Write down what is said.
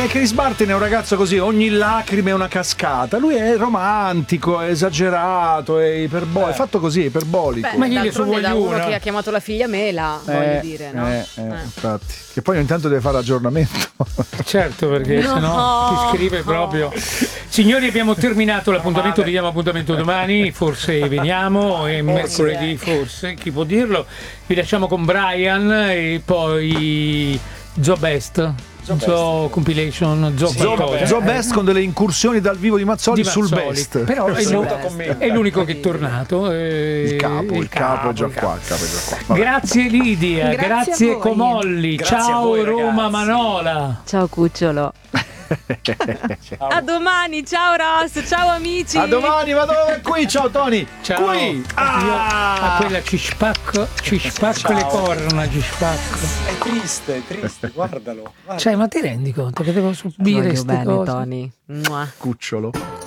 Chris Martin è un ragazzo così, ogni lacrima è una cascata. Lui è romantico, è esagerato, è è fatto così, è iperbolico. Ma chi le da uno che ha chiamato la figlia Mela, voglio dire, no? Infatti. Che poi intanto deve fare aggiornamento. Certo, perché sennò ti scrive proprio. Signori, abbiamo terminato l'appuntamento, vi diamo appuntamento domani, forse veniamo, e mercoledì forse, chi può dirlo. Vi lasciamo con Brian e poi Zo Best. Compilation, Zo Best con delle incursioni dal vivo di Mazzoli sul Best. Però è l'unico che è tornato. Il capo è già qua. Grazie Lidia, grazie Comolli, ciao Roma Manola. Ciao Cucciolo. Ciao. A domani, ciao Ross, ciao amici. A domani, ma dove? Qui, ciao Tony. Ciao. Qui. Io a quella ci spacco le corna, ci spacco. È triste, guardalo. Cioè, ma ti rendi conto che devo subire queste cose? Tony. Cucciolo.